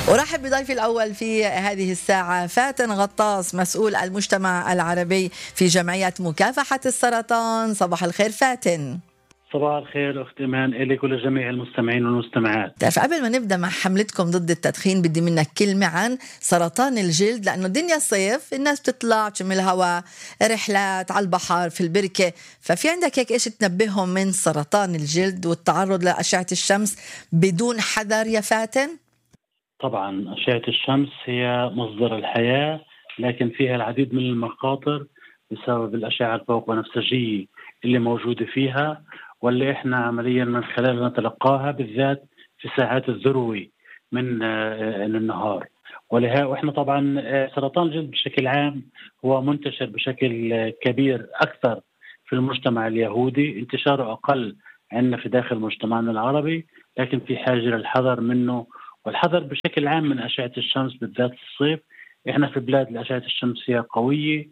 أرحب بضيفي الأول في هذه الساعة فاتن غطاس، مسؤول المجتمع العربي في جمعية مكافحة السرطان. صباح الخير فاتن. صباح الخير أخت إيمان إليك ولجميع المستمعين والمستمعات. قبل ما نبدأ مع حملتكم ضد التدخين بدي منك كلمة عن سرطان الجلد، لأنه الدنيا صيف، الناس بتطلع تشم الهواء، رحلات على البحر في البركة، ففي عندك هيك إيش تنبههم من سرطان الجلد والتعرض لأشعة الشمس بدون حذر يا فاتن؟ طبعا أشعة الشمس هي مصدر الحياة، لكن فيها العديد من المخاطر بسبب الأشعة الفوق بنفسجية اللي موجودة فيها، واللي إحنا عمليا من خلال نتلقاها بالذات في ساعات الذروة من النهار. وإحنا طبعا سرطان الجلد بشكل عام هو منتشر بشكل كبير أكثر في المجتمع اليهودي، انتشاره أقل عندنا في داخل مجتمعنا العربي، لكن في حاجة للحذر منه والحذر بشكل عام من أشعة الشمس بالذات في الصيف. إحنا في بلاد الأشعة الشمس هي قوية،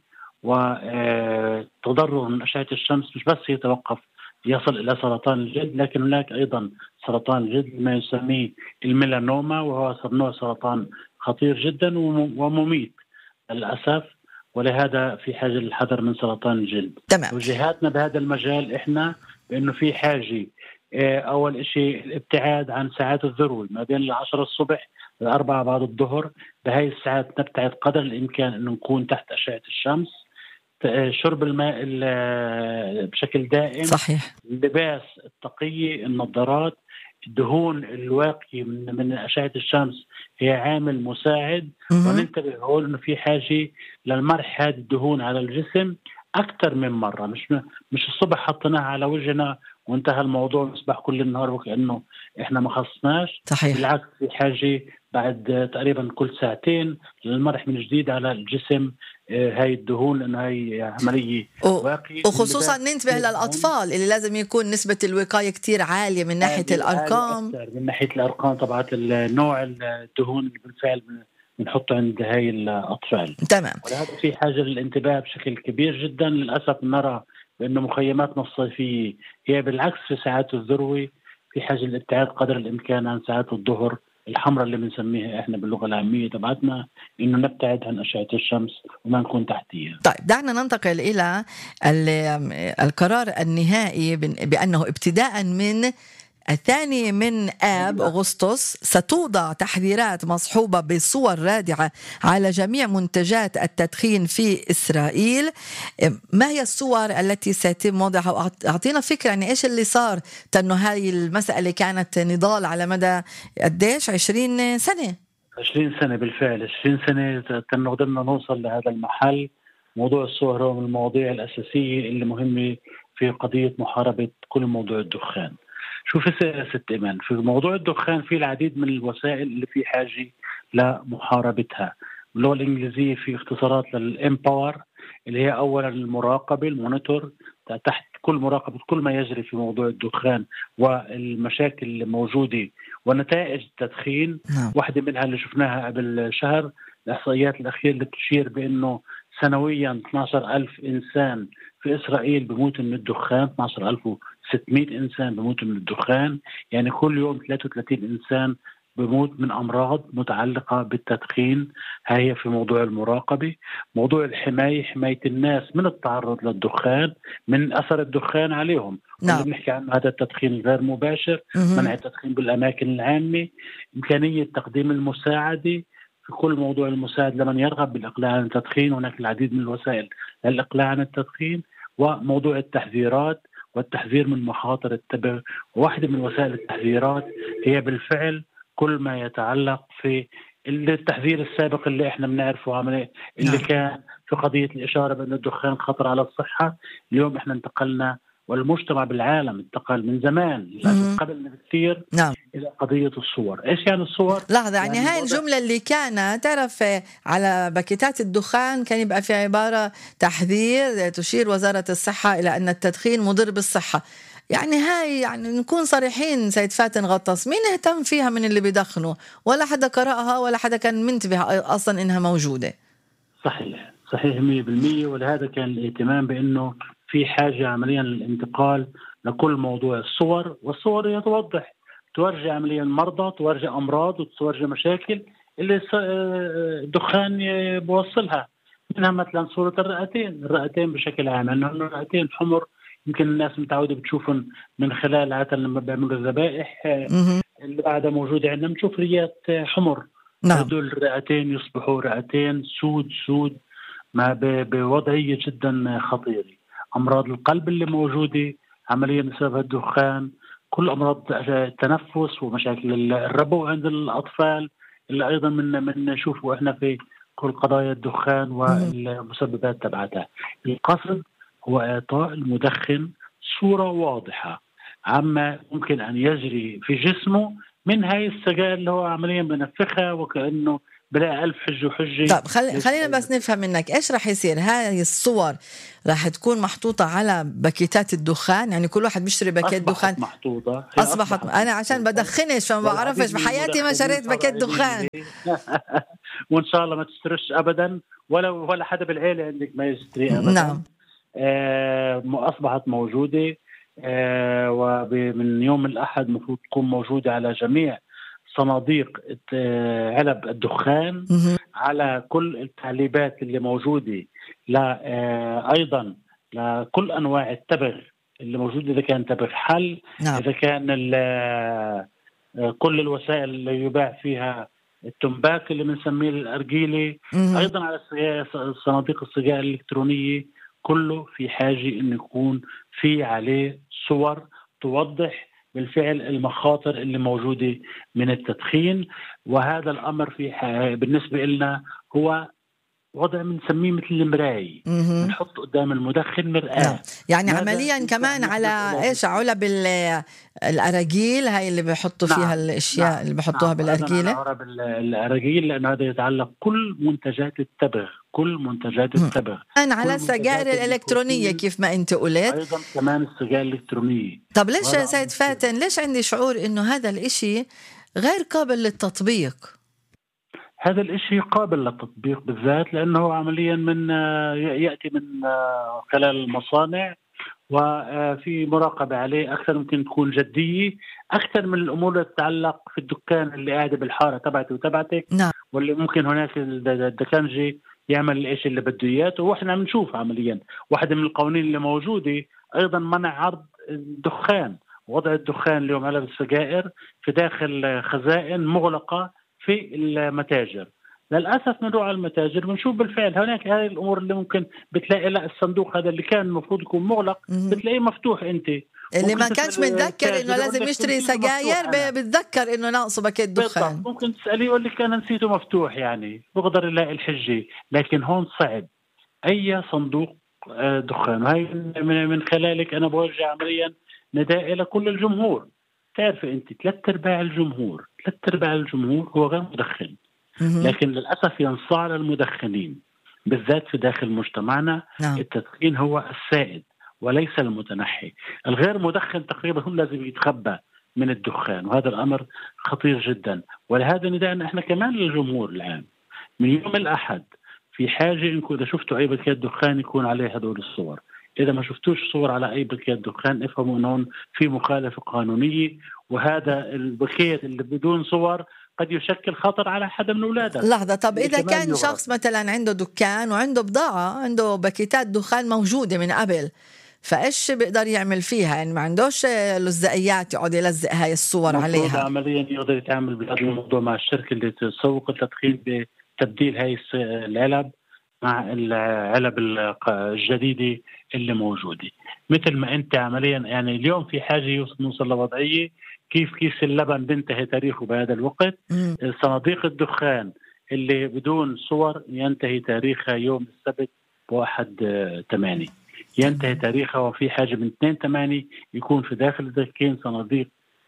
وتضرر من أشعة الشمس مش بس يتوقف يصل إلى سرطان الجلد، لكن هناك أيضا سرطان الجلد ما يسميه الميلانوما، وهو نوع سرطان خطير جدا ومميت للأسف، ولهذا في حاجة للحذر من سرطان الجلد. تمام. توجيهاتنا بهذا المجال إحنا بأنه في حاجة أول شيء الابتعاد عن ساعات الذروة ما بين 10 الصبح ل4 بعد الظهر. بهاي الساعات نبتعد قدر الإمكان أنه نكون تحت أشعة الشمس. شرب الماء بشكل دائم. صحيح. اللباس التقية، النظارات. الدهون الواقية من أشعة الشمس هي عامل مساعد. وننتبه هون أنه في حاجة للمرح هذه الدهون على الجسم أكثر من مرة، مش الصبح حطيناها على وجهنا وانتهى الموضوع نصبح كل النهار وكأنه إحنا ما خصناش. صحيح. بالعكس في حاجة بعد تقريبا كل ساعتين للمرح من جديد على الجسم هاي الدهون، لأنه هاي عملية واقعية، وخصوصا ننتبه للأطفال اللي لازم يكون نسبة الوقاية كتير عالية من ناحية الأرقام. من ناحية الأرقام طبعا النوع الدهون اللي بالفعل بنحطه عند هاي الأطفال. تمام. ولهذا في حاجة للانتباه بشكل كبير جدا. للأسف نرى بأنه مخيماتنا الصيفية هي بالعكس في ساعات الذروة في حاجة للابتعاد قدر الإمكان عن ساعات الظهر الحمراء اللي بنسميها احنا باللغة العامية تبعتنا، انه نبتعد عن أشعة الشمس وما نكون تحتيها. طيب دعنا ننتقل إلى القرار النهائي بأنه ابتداء من 2 آب أغسطس ستوضع تحذيرات مصحوبة بصور رادعة على جميع منتجات التدخين في إسرائيل. ما هي الصور التي سيتم وضعها؟ أعطينا فكرة يعني إيش اللي صار، تأنه هذه المسألة كانت نضال على مدى قديش 20 سنة. 20 سنة بالفعل، 20 سنة كنا قدرنا نوصل لهذا المحل. موضوع الصور هو من المواضيع الأساسية اللي مهمة في قضية محاربة كل موضوع الدخان. شوف ست إيمان، في موضوع الدخان في العديد من الوسائل اللي في حاجة لمحاربتها. باللغة الإنجليزية في اختصارات للإمباور اللي هي أولا المراقبة، المونيتور، تحت كل مراقبة كل ما يجري في موضوع الدخان والمشاكل الموجودة ونتائج التدخين. واحدة منها اللي شفناها قبل شهر، الإحصائيات الأخيرة اللي تشير بأنه سنويا 12,000 إنسان في إسرائيل بموت من الدخان، 12,600 إنسان بموت من الدخان، يعني كل يوم 33 إنسان بموت من أمراض متعلقة بالتدخين. هي في موضوع المراقبة. موضوع الحماية، حماية الناس من التعرض للدخان، من أثر الدخان عليهم. اللي بنحكي عنه هذا التدخين الغير مباشر، منع التدخين بالأماكن العامة، إمكانية تقديم المساعدة في كل موضوع المساعد لمن يرغب بالإقلاع عن التدخين. هناك العديد من الوسائل للإقلاع عن التدخين. وموضوع التحذيرات والتحذير من مخاطر التبغ. واحدة من وسائل التحذيرات هي بالفعل كل ما يتعلق في التحذير السابق اللي احنا بنعرفه عمليه اللي كان في قضية الإشارة بأن الدخان خطر على الصحة. اليوم احنا انتقلنا والمجتمع بالعالم انتقل من زمان قبل كثير إلى قضية الصور. إيش يعني الصور؟ لحظة، يعني هاي الجملة اللي كانت تعرف على باكيتات الدخان كان يبقى في عبارة تحذير تشير وزارة الصحة إلى أن التدخين مضر بالصحة. يعني هاي يعني نكون صريحين سيد فاتن غطاس، مين اهتم فيها من اللي بيدخنوا؟ ولا حدا قرأها ولا حدا كان منتبه أصلا إنها موجودة. صحيح 100%. ولهذا كان الاهتمام بأنه في حاجة عمليا للانتقال لكل موضوع الصور. والصور هي تورجي عمليا مرضى، تورجي أمراض، وتورجي مشاكل اللي الدخان بوصلها. منها مثلا صورة الرئتين بشكل عام، أنه الرئتين حمر، يمكن الناس متعودة بتشوفهم من خلال عادة لما بيعملوا الذبائح اللي بعدها موجودة عندنا، بنشوف ريات حمر. نعم. هدول الرئتين يصبحوا رئتين سود ما بوضعية جدا خطيرة. أمراض القلب اللي موجودة عمليا بسبب الدخان، كل أمراض التنفس ومشاكل الربو عند الأطفال اللي أيضا من نشوفه إحنا في كل قضايا الدخان والمسببات تبعتها. القصد هو إعطاء المدخن صورة واضحة عما ممكن أن يجري في جسمه من هاي السجائر اللي هو عمليا بنفخها، وكأنه بلاقي ألف حجة وحجة. طب خلينا بس نفهم منك إيش رح يصير. هاي الصور رح تكون محطوطة على باكيتات الدخان؟ يعني كل واحد بيشتري باكيت دخان؟ أصبحت أنا عشان بدخنش فما بعرفش بحياتي ما شريت باكيت دخان. وإن شاء الله ما تشتريش أبدا، ولا حدا بالعيلة عندك ما يشتري أبدا. نعم. أصبحت موجودة، ومن يوم الأحد مفروض تكون موجودة على جميع صناديق علب الدخان، على كل التعليبات اللي موجودة، أيضا لكل أنواع التبغ اللي موجودة، إذا كان تبغ حل، إذا كان كل الوسائل اللي يباع فيها التمباك اللي بنسميه الأرجيلة، أيضا على صناديق السجائر الإلكترونية. كله في حاجة إنه يكون في عليه صور توضح بالفعل المخاطر اللي موجودة من التدخين. وهذا الأمر بالنسبة لنا هو وضع بنسميه مثل المراية، بنحط قدام المدخن مرآة. يعني عمليا كمان على إيش، علب الأراجيل هاي اللي بيحطوا فيها الأشياء اللي بيحطوها بالأرجيلة، علب الأراجيل، لأن هذا يتعلق كل منتجات التبغ، كمان على السجائر الإلكترونية كيف ما أنت قلت، أيضا كمان السجائر الإلكترونية. طب ليش يا سيد فاتن، ليش عندي شعور إنه هذا الإشي غير قابل للتطبيق؟ هذا الإشي قابل للتطبيق بالذات لأنه عمليا يأتي من خلال المصانع، وفي مراقبة عليه أكثر، ممكن تكون جدية أكثر من الأمور اللي تتعلق في الدكان اللي قاعدة بالحارة تبعتي وتبعتك. نعم. واللي ممكن هناك الدكانجي يعمل الإيش اللي بده إياه. وإحنا بنشوف عمليا واحدة من القوانين اللي موجودة أيضا منع عرض الدخان، وضع الدخان اليوم على السجائر في داخل خزائن مغلقة في المتاجر. للأسف بنروح على المتاجر بنشوف بالفعل هناك هذه الأمور اللي ممكن بتلاقي لا الصندوق هذا اللي كان المفروض يكون مغلق بتلاقيه مفتوح. أنت اللي ما كانش متذكر إنه لازم يشتري سجاير بتذكر إنه ناقصه باكيت دخان، ممكن تسأليه يقول لك أنا نسيته مفتوح، يعني بقدر يلاقي الحجة. لكن هون صعب أي صندوق دخان. وهي من خلالك أنا بوجه عمليا نداء إلى كل الجمهور. تعرف أنت 3/4 الجمهور هو غير مدخن، لكن للأسف ينصاع للمدخنين بالذات في داخل مجتمعنا. التدخين هو السائد وليس المتنحي. الغير مدخن تقريبا هم لازم يتخبى من الدخان، وهذا الأمر خطير جدا. ولهذا نداءنا احنا كمان للجمهور العام من يوم الأحد في حاجة إنكم إذا شفتوا أي باكيت دخان يكون عليه هدول الصور. إذا ما شفتوش صور على أي باكيت دخان افهموا أنه في مخالفة قانونية، وهذا الباكيت اللي بدون صور قد يشكل خطر على حدا من أولادك. لحظة، طب إذا كان شخص مثلا عنده دكان وعنده بضاعة، عنده باكيتات دخان موجودة من قبل، فإيش بيقدر يعمل فيها؟ يعني ما عندوش لزقيات يقعد يلزق هاي الصور عليها. عمليا يقدر يتعامل بهذا الموضوع مع الشركة اللي تسوق التدخين بتبديل هاي العلب مع العلب الجديدة اللي موجودة. مثل ما أنت عمليا يعني اليوم في حاجة نوصل لوضعية كيف كيس اللبن بينتهي تاريخه بهذا الوقت، صناديق الدخان اللي بدون صور ينتهي تاريخها يوم السبت 1/8 ينتهي تاريخها. وفي حاجة من 2/8 يكون في داخل الدكين صناديق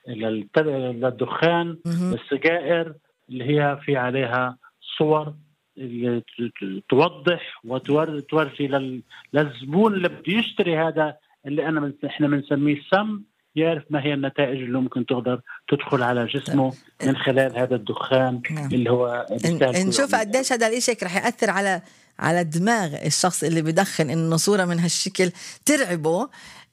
للدخان السجائر اللي هي في عليها صور اللي توضح وتورجي للزبون اللي بده يشتري هذا اللي احنا بنسميه السم يعرف ما هي النتائج اللي ممكن تقدر تدخل على جسمه من خلال هذا الدخان اللي هو نشوف قديش هذا الإشي رح يأثر على دماغ الشخص اللي بدخن، إنه صورة من هالشكل ترعبه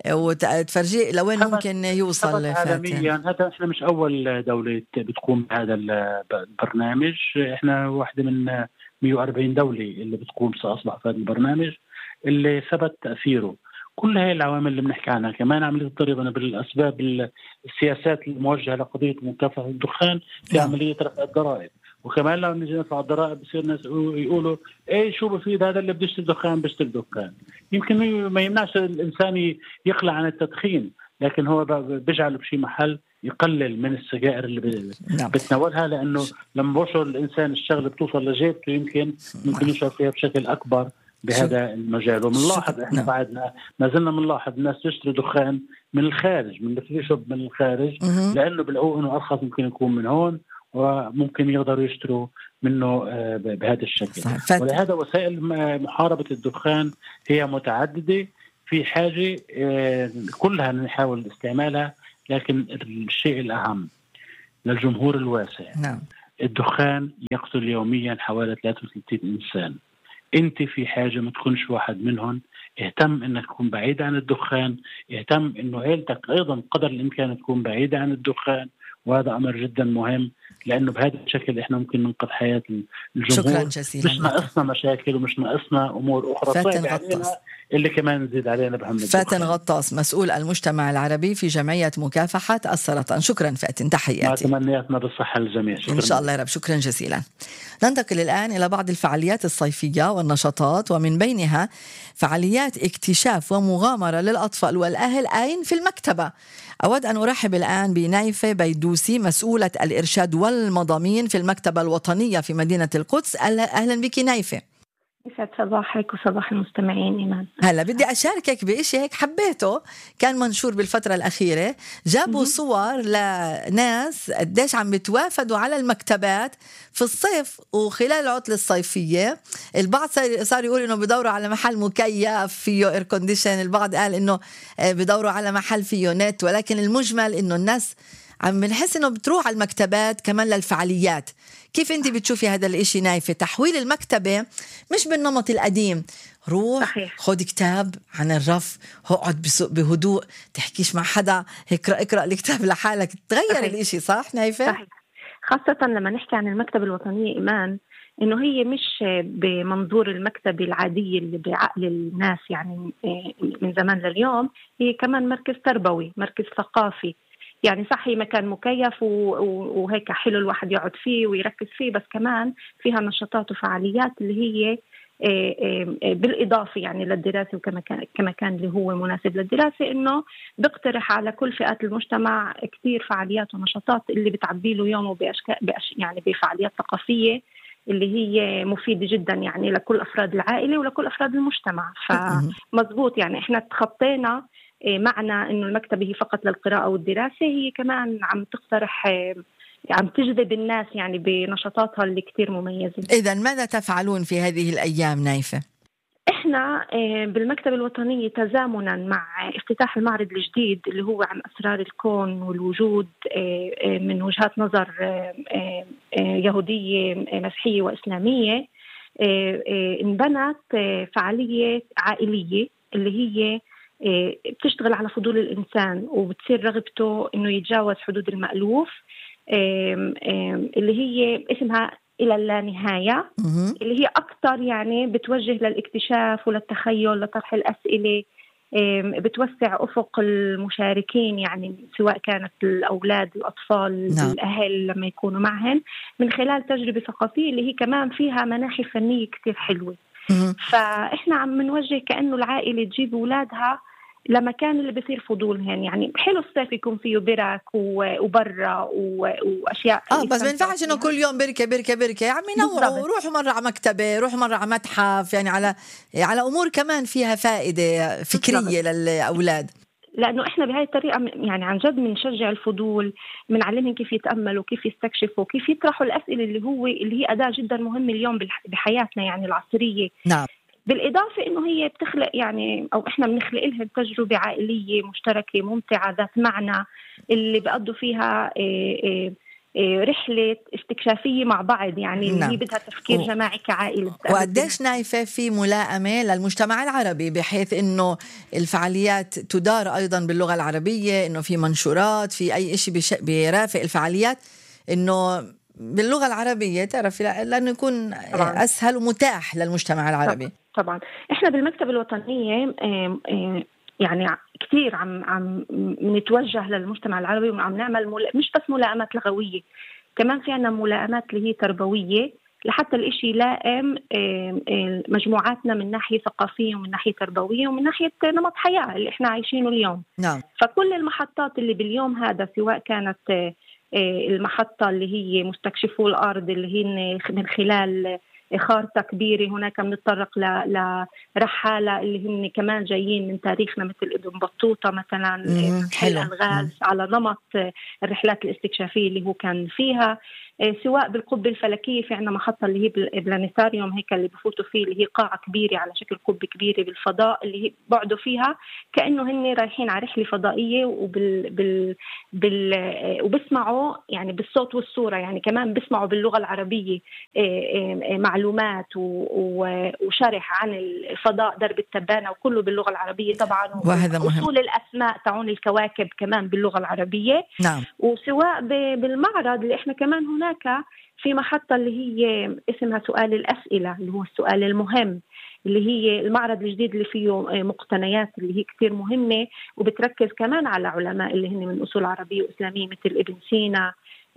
وتفرجيه لوين ممكن يوصل. عالميا هذا احنا مش أول دولة بتقوم بهذا البرنامج، احنا واحدة من 140 دولة اللي بتقوم سأصبح في هذا البرنامج اللي ثبت تأثيره. كل هاي العوامل اللي بنحكي عنها كمان عملية الضريبة بالأسباب السياسات الموجهة لقضية مكافحة الدخان في عملية رفع الضرائب. وكمان لو نجي نرفع الضرائب بصير الناس يقولوا ايه شو بفيد هذا اللي بيشتري دخان بيشتري دخان. يمكن ما يمنعش الإنسان يقلع عن التدخين، لكن هو بيجعله بشي محل يقلل من السجائر اللي بتناولها، لأنه لما بوصل الإنسان الشغلة بتوصل لجيبته يمكن يشعر فيها بشكل أكبر بهذا المجال. ومنلاحظ احنا بعدنا ما زلنا بنلاحظ الناس تشتري دخان من الخارج، من الفري شوب من الخارج، لأنه بلاقوه إنه أرخص ممكن يكون من هون وممكن يقدروا يشتروا منه بهذا الشكل. ولهذا وسائل محاربة الدخان هي متعددة، في حاجة كلها نحاول استعمالها، لكن الشيء الأهم للجمهور الواسع الدخان يقتل يوميا حوالي 33 إنسان. انت في حاجة ما تكونش واحد منهم. اهتم انك تكون بعيد عن الدخان، اهتم انه عيلتك ايضا قدر الامكان تكون بعيدة عن الدخان، وهذا امر جدا مهم، لانه بهذا الشكل احنا ممكن ننقذ حياة الجمهور. شكرا جزيلا. مش ناقصنا مشاكل ومش ناقصنا امور اخرى فاتن غطاس اللي كمان نزيد علينا بهم. فاتن غطاس مسؤول المجتمع العربي في جمعية مكافحة السرطان. شكرا فاتن، تحياتي. تمنياتنا بالصحة للجميع. إن شاء الله يا رب. شكرا جزيلا. ننتقل الآن إلى بعض الفعاليات الصيفية والنشاطات، ومن بينها فعاليات اكتشاف ومغامرة للأطفال والأهل أين في المكتبة. أود أن أرحب الآن بنايفة بيدوسي مسؤولة الإرشاد والمضامين في المكتبة الوطنية في مدينة القدس. أهلا بك نايفة. يسعد صباحك وصباح المستمعين إيمان. هلا بدي أشاركك بإشي هيك حبيته، كان منشور بالفترة الأخيرة، جابوا صور لناس قديش عم بتوافدوا على المكتبات في الصيف وخلال العطلة الصيفية. البعض صار يقول إنه بدوروا على محل مكيف فيه إير كونديشن، البعض قال إنه بدوروا على محل فيه نت، ولكن المجمل إنه الناس عم بنحس إنه بتروح على المكتبات كمان للفعاليات. كيف أنت بتشوفي هذا الإشي نايفة؟ تحويل المكتبة مش بالنمط القديم، روح صحيح. خد كتاب عن الرف، اقعد بهدوء، تحكيش مع حدا، اقرأ الكتاب لحالك، تغير صحيح. الإشي صح نايفة؟ صحيح. خاصة لما نحكي عن المكتبة الوطنية إيمان، إنه هي مش بمنظور المكتبة العادية اللي بعقل الناس يعني من زمان لليوم، هي كمان مركز تربوي، مركز ثقافي. يعني صح هي مكان مكيف وهيك حلو الواحد يقعد فيه ويركز فيه، بس كمان فيها نشاطات وفعاليات اللي هي بالإضافة يعني للدراسة، وكما كان اللي هو مناسب للدراسة، إنه بيقترح على كل فئات المجتمع كتير فعاليات ونشاطات اللي بتعبي له يومه يعني بفعاليات ثقافية اللي هي مفيدة جدا يعني لكل أفراد العائلة ولكل أفراد المجتمع. فمضبوط يعني إحنا تخطينا معنى إنه المكتبة هي فقط للقراءة والدراسة، هي كمان عم تقترح عم تجذب الناس يعني بنشاطاتها اللي كتير مميزة. إذن ماذا تفعلون في هذه الأيام نايفة؟ إحنا بالمكتبة الوطنية تزامنا مع افتتاح المعرض الجديد اللي هو عن أسرار الكون والوجود من وجهات نظر يهودية مسيحية وإسلامية، انبنت فعالية عائلية اللي هي بتشتغل على فضول الإنسان وبتصير رغبته إنه يتجاوز حدود المألوف، اللي هي اسمها إلى اللانهاية، اللي هي أكتر يعني بتوجه للاكتشاف وللتخيل لطرح الأسئلة، بتوسع أفق المشاركين يعني سواء كانت الأولاد الأطفال نعم. الأهل لما يكونوا معهم من خلال تجربة ثقافية اللي هي كمان فيها مناحي فنية كتير حلوة. فإحنا عم نوجه كأنه العائلة تجيب أولادها لمكان اللي بيصير فضولهن، يعني حلو الصيف يكون فيه برك وبرا وأشياء بس ما ينفعش إنه كل يوم بركة يا عمي نوعوا، روحوا مرة على مكتبة، روحوا مرة على متحف، يعني على أمور كمان فيها فائدة فكرية للأولاد. لأنه إحنا بهاي الطريقة يعني عن جد بنشجع الفضول، بنعلمهم كيف يتأملوا، كيف يستكشفوا، كيف يطرحوا الأسئلة اللي هي أداة جدا مهمة اليوم بحياتنا يعني العصرية. نعم. بالإضافة إنه هي بتخلق يعني أو إحنا بنخلق لها تجربة عائلية مشتركة ممتعة ذات معنى اللي بقضوا فيها رحلة استكشافية مع بعض، يعني اللي هي بدها تفكير جماعي كعائلة. وقديش نايفة في ملائمة للمجتمع العربي بحيث إنه الفعاليات تدار أيضا باللغة العربية، إنه في منشورات، في أي إشي بيرافق الفعاليات إنه باللغة العربية، تعرفي، لأنه يكون طبعاً أسهل ومتاح للمجتمع العربي. طبعا إحنا بالمكتبة الوطنية يعني كثير عم نتوجه للمجتمع العربي وعم نعمل مش بس ملائمات لغوية، كمان في عنا ملائمات اللي هي تربوية لحتى الإشي يلائم مجموعاتنا من ناحية ثقافية ومن ناحية تربوية ومن ناحية نمط حياة اللي إحنا عايشينه اليوم. نعم. فكل المحطات اللي باليوم هذا سواء كانت المحطة اللي هي مستكشفو الأرض اللي هي من خلال خارطة كبيرة، هناك بنتطرق لرحالة اللي هن كمان جايين من تاريخنا مثل ابن بطوطة مثلا، حلو. الغاز على نمط الرحلات الاستكشافية اللي هو كان فيها، سواء بالقبة الفلكية في عنا محطة اللي هي بالبلانيتاريوم هيك اللي بفوتوا فيه اللي هي قاعة كبيرة على شكل قبة كبيرة بالفضاء اللي هي بعدوا فيها كأنه هن رايحين على رحلة فضائية وبسمعوا يعني بالصوت والصورة، يعني كمان بسمعوا باللغة العربية معلومات وشرح عن الفضاء درب التبانة وكله باللغة العربية طبعا، وهذا مهم. وصول الأسماء تعون الكواكب كمان باللغة العربية. نعم. وسواء بالمعرض اللي احنا كمان هناك في محطة اللي هي اسمها سؤال الأسئلة اللي هو السؤال المهم، اللي هي المعرض الجديد اللي فيه مقتنيات اللي هي كتير مهمة وبتركز كمان على علماء اللي هن من أصول عربية وإسلامية مثل ابن سينا،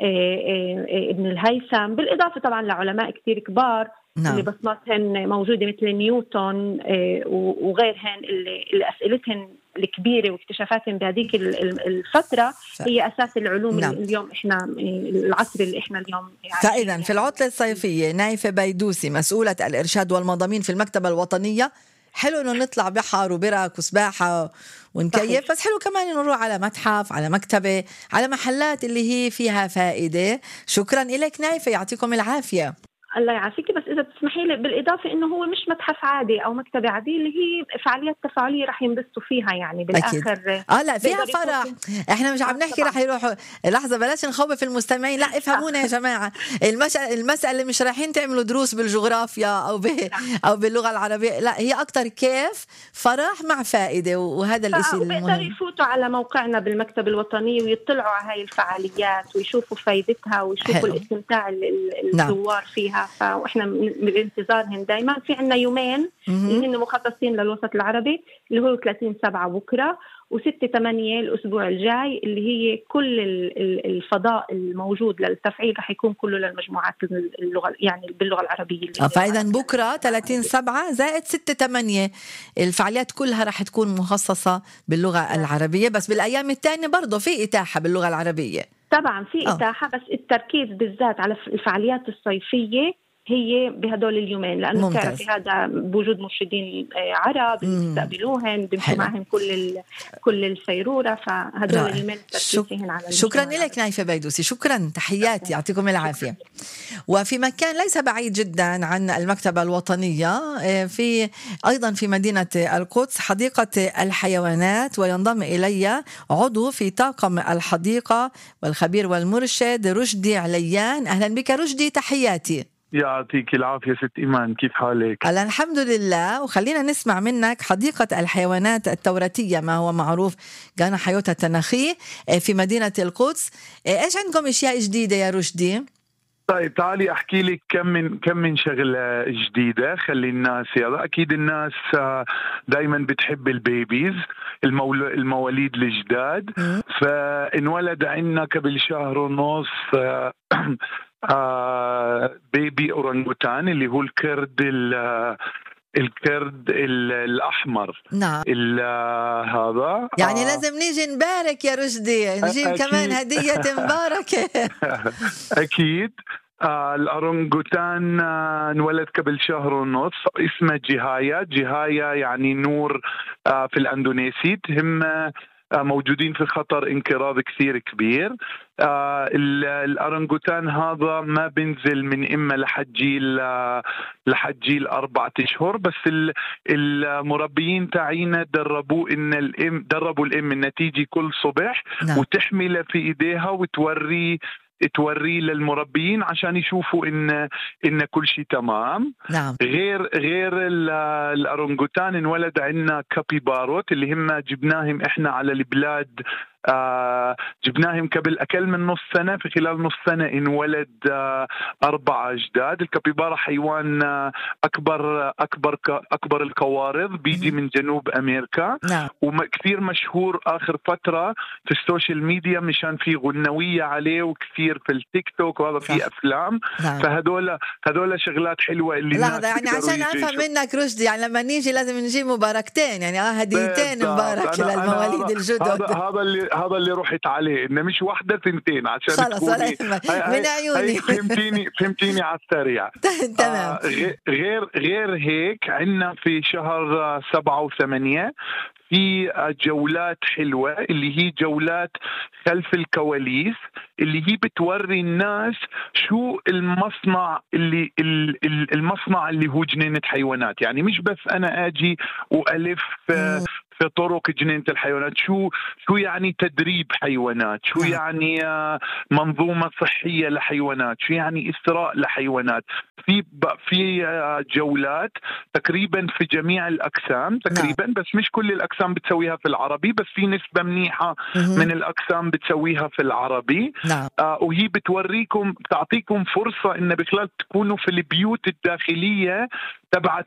ابن الهيثم، بالإضافة طبعا لعلماء كتير كبار. نعم. اللي بصماتهن موجودة مثل نيوتن وغيرهن اللي أسئلتهن الكبيرة واكتشافاتهم بهذيك الفترة هي أساس العلوم. نعم. اليوم إحنا العصر اللي إحنا اليوم فإذا في العطلة الصيفية نايفة بيدوسي مسؤولة الإرشاد والمضامين في المكتبة الوطنية، حلو إنه نطلع بحر وبرك وسباحة ونكيف، بس حلو كمان إنه نروح على متحف، على مكتبة، على محلات اللي هي فيها فائدة. شكرا إليك نايفة، يعطيكم العافية. الله يعافيك. بس إذا تسمحي لي بالإضافة إنه هو مش متحف عادي أو مكتبة عادية، اللي هي فعاليات تفاعلية رح ينبسطوا فيها يعني بالآخر. لا فيها فرح. إحنا مش عم نحكي رح يروحوا لحظة، بلاش نخوف المستمعين، لا افهمونا يا جماعة. المسألة مش رايحين تعملوا دروس بالجغرافيا أو باللغة العربية، لا هي أكتر كيف فرح مع فائدة، وهذا الإشي المهم. وبيقدروا يفوتوا على موقعنا بالمكتبة الوطنية ويطلعوا على هاي الفعاليات ويشوفوا فايدتها ويشوفوا الاستمتاع الزوار فيها. فإحنا بالانتظارهم دايما. في عنا يومين اللي هن مخصصين للوسط العربي اللي هو 30/7 بكرة و6/8 الأسبوع الجاي، اللي هي كل الفضاء الموجود للتفعيل رح يكون كله للمجموعات اللغة يعني باللغة العربية. فإذا بكرة 30/7 زائد 6/8 الفعاليات كلها رح تكون مخصصة باللغة العربية، بس بالأيام الثانية برضو في إتاحة باللغة العربية. طبعا في إتاحة، بس التركيز بالذات على الفعاليات الصيفية هي بهدول اليومين، لأنه بتعرفي هذا بوجود مرشدين عرب بيستقبلوهن بيمشوا معهم كل السيرورة، فهدول اليومين التركيزين على شكرا لك نايفة بيدوسي، شكرا، تحياتي، يعطيكم العافية. وفي مكان ليس بعيد جدا عن المكتبة الوطنية، في أيضا في مدينة القدس حديقة الحيوانات، وينضم إلي عضو في طاقم الحديقة والخبير والمرشد رشدي عليان. أهلا بك رشدي، تحياتي. يعطيك العافية ست إيمان، كيف حالك؟ الحمد لله. وخلينا نسمع منك حديقة الحيوانات التوراتية، ما هو معروف جانا حيوتا تناخي في مدينة القدس، إيش عندكم إشياء جديدة يا رشدي؟ طيب تعالي أحكي لك كم من شغلة جديدة. خلي الناس أكيد الناس دايما بتحب البيبيز، المواليد الجداد. فانولد عنا قبل شهر ونص بيبي أورانغوتان اللي هو الكرد الأحمر. نعم. هذا يعني لازم نيجي نبارك يا رشدي، نجيب كمان هدية مباركة. أكيد. الأورانغوتان انولد قبل شهر ونص، اسمه جهايا يعني نور في الأندونيسي. تهم موجودين في خطر انقراض كثير كبير. الأورانغوتان هذا ما بنزل من إما لحد جيل 4 أشهر، بس المربيين تعينا دربوا الأم إن تيجي كل صبح وتحمله في إيديها توريه للمربيين عشان يشوفوا إن كل شيء تمام. نعم. غير الأورانغوتان انولد عندنا كابيباروت اللي هم جبناهم إحنا على البلاد، جبناهم قبل أقل من نص سنة. في خلال نص سنة انولد 4 أجداد. الكابيبارا حيوان أكبر القوارض، بيجي من جنوب أمريكا. نعم. وكثير مشهور آخر فترة في السوشيال ميديا مشان في غنوية عليه، وكثير في التيك توك، وهذا في أفلام. نعم. فهذول شغلات حلوة اللي لحظة يعني عشان أفهم منك رشدي، يعني لما نيجي لازم نجيب مباركتين، يعني هديتين مبارك للمواليد الجدد. هذا اللي رحت عليه، إنه مش واحدة ثنتين عشان تكوني من عيوني. فهمتيني على السريع. تمام. غير هيك عندنا في شهر 7 و8 في جولات حلوة اللي هي جولات خلف الكواليس، اللي هي بتوري الناس شو المصنع اللي هو جنينة حيوانات. يعني مش بس أنا أجي وألف في طرق جنينة الحيوانات، شو يعني تدريب حيوانات، شو يعني منظومة صحية لحيوانات، شو يعني إسراء لحيوانات. في جولات تقريبا في جميع الأقسام تقريبا، بس مش كل الأقسام بتسويها في العربي، بس في نسبة منيحة من الأقسام بتسويها في العربي. وهي بتعطيكم فرصة إن بخلال تكونوا في البيوت الداخلية تبعت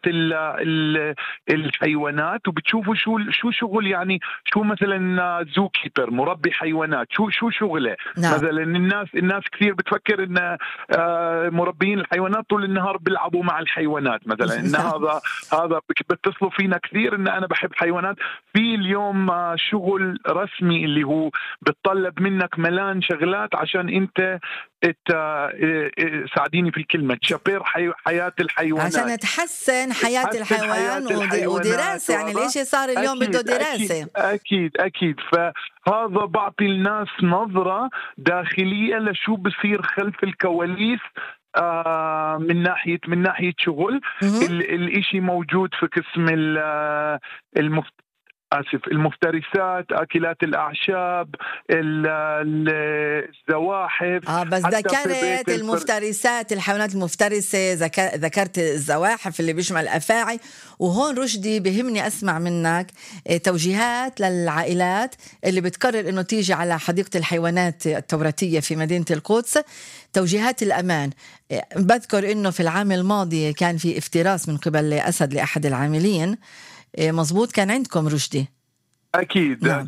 الحيوانات، وبتشوفوا شو شغل، يعني شو مثلا زو كيبر مربي حيوانات، شو شغله. مثلا الناس كثير بتفكر ان مربيين الحيوانات طول النهار بيلعبوا مع الحيوانات مثلا، ان هذا بتصلوا فينا كثير ان انا بحب حيوانات. في اليوم شغل رسمي اللي هو بتطلب منك ملان شغلات عشان انت ساعديني في الكلمة، تشابير حياة الحيوانات، عشان تحسن حياة الحيوان ودراسة. يعني الاشي صار اليوم بده دراسة. أكيد. فهذا بعطي الناس نظرة داخلية لشو بصير خلف الكواليس من ناحية شغل. الاشي موجود في قسم المفترسات، أكلات الأعشاب، الزواحف. بس ذكرت المفترسات، الحيوانات المفترسة، ذكرت الزواحف اللي بيشمل الأفاعي. وهون رشدي بهمني أسمع منك توجيهات للعائلات اللي بتقرر إنه تيجي على حديقة الحيوانات التوراتية في مدينة القدس، توجيهات الأمان. بذكر إنه في العام الماضي كان في افتراس من قبل أسد لأحد العاملين، مظبوط؟ كان عندكم رشدي؟ أكيد. نعم.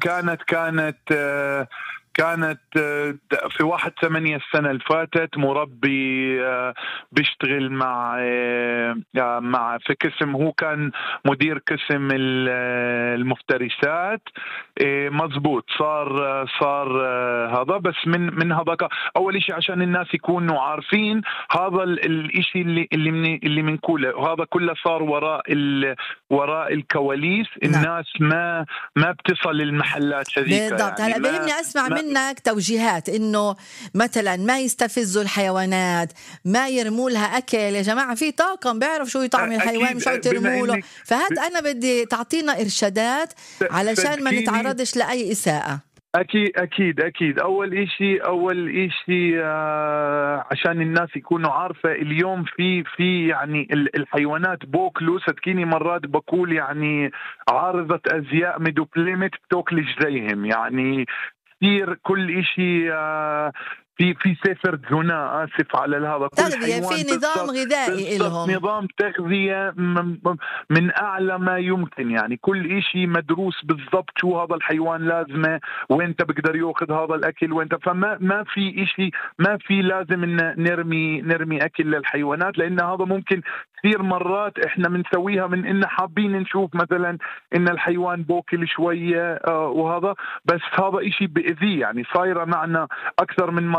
كانت في 1/8 السنة اللي فاتت مربي بيشتغل مع في قسم، هو كان مدير قسم المفترسات. مزبوط. صار هذا، بس من هذا أول شيء عشان الناس يكونوا عارفين هذا الاشي اللي منقوله، هذا كله صار وراء الكواليس. الناس ما بتصل للمحلات هذيك. بالضبط. هلا بهمني أسمع منك توجيهات إنه مثلا ما يستفزوا الحيوانات، ما يرموا لها أكل. يا جماعة في طاقم بيعرف شو يطعم الحيوان، مش يرموا له. فهذا أنا بدي تعطينا إرشادات علشان ما نتعرضش لأي إساءة. أكيد. أول إشي عشان الناس يكونوا عارفة، اليوم في يعني الحيوانات بوكلوا، صدقيني مرات بقول يعني عارضة أزياء مدوبليمت بتوكلش زيهم. يعني كثير كل إشي في سفر زنا، آسف على هذا، تغذية، في نظام غذائي لهم، نظام تغذية من أعلى ما يمكن. يعني كل إشي مدروس بالضبط شو هذا الحيوان لازمه، وين بقدر يأخذ هذا الأكل، فما في إشي، ما في لازم إن نرمي أكل للحيوانات، لأن هذا ممكن كثير مرات إحنا بنسويها من إن حابين نشوف مثلا إن الحيوان بوكل شوية وهذا، بس هذا إشي بإذي. يعني صايرة معنا أكثر من مرة